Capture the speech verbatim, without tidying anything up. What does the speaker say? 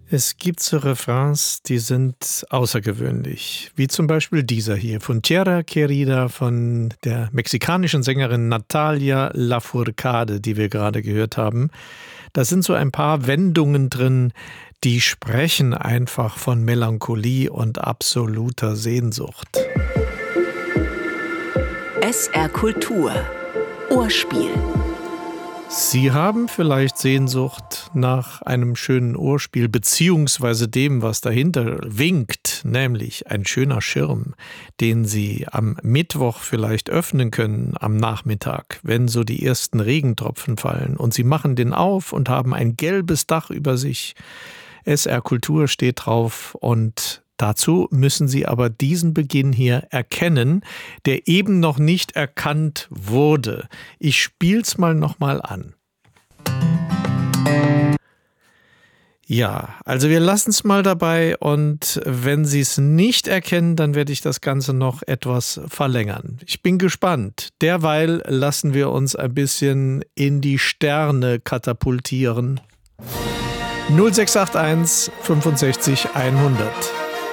Es gibt so Refrains, die sind außergewöhnlich, wie zum Beispiel dieser hier von Tierra Querida von der mexikanischen Sängerin Natalia Lafourcade, die wir gerade gehört haben. Da sind so ein paar Wendungen drin, die sprechen einfach von Melancholie und absoluter Sehnsucht. S R Kultur Ohrspiel. Sie haben vielleicht Sehnsucht nach einem schönen Ohrspiel, beziehungsweise dem, was dahinter winkt, nämlich ein schöner Schirm, den Sie am Mittwoch vielleicht öffnen können, am Nachmittag, wenn so die ersten Regentropfen fallen. Und Sie machen den auf und haben ein gelbes Dach über sich. S R Kultur steht drauf und dazu müssen Sie aber diesen Beginn hier erkennen, der eben noch nicht erkannt wurde. Ich spiel's mal nochmal an. Ja, also wir lassen es mal dabei und wenn Sie es nicht erkennen, dann werde ich das Ganze noch etwas verlängern. Ich bin gespannt. Derweil lassen wir uns ein bisschen in die Sterne katapultieren. null sechs acht eins fünfundsechzig hundert